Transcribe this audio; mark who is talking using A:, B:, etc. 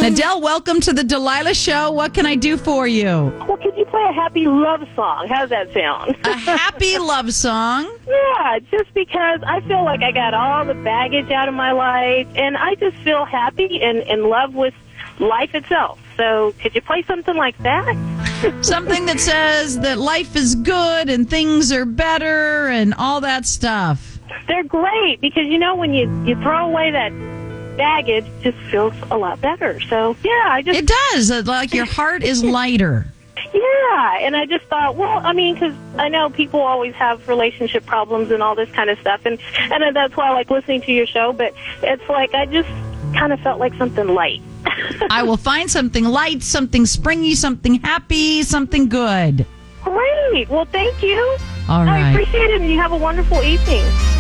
A: Adele, welcome to the Delilah Show. What can I do for you?
B: Well, could you play a happy love song? How does that sound?
A: A happy love song?
B: Yeah, just because I feel like I got all the baggage out of my life, and I just feel happy and in love with life itself. So could you play something like that?
A: Something that says that life is good and things are better and all that stuff.
B: They're great because, you know, when you throw away that baggage, it just feels a lot better. So, yeah,
A: It does. Like your heart is lighter.
B: Yeah, and I just thought, well, I mean, because I know people always have relationship problems and all this kind of stuff, and that's why I like listening to your show, but it's like I just kind of felt like something light.
A: I will find something light, something springy, something happy, something good.
B: Great. Well, thank you.
A: All right.
B: I appreciate it, and you have a wonderful evening.